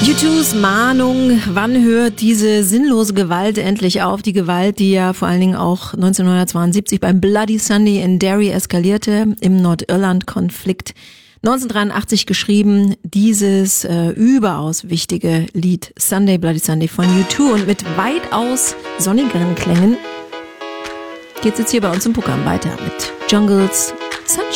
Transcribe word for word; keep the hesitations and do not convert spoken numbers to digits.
U two's Mahnung, wann hört diese sinnlose Gewalt endlich auf? Die Gewalt, die ja vor allen Dingen auch neunzehnhundertzweiundsiebzig beim Bloody Sunday in Derry eskalierte, im Nordirland-Konflikt. neunzehnhundertdreiundachtzig geschrieben, dieses äh, überaus wichtige Lied Sunday, Bloody Sunday von U two. Und mit weitaus sonnigeren Klängen geht's jetzt hier bei uns im Programm weiter mit Jungles Sunshine.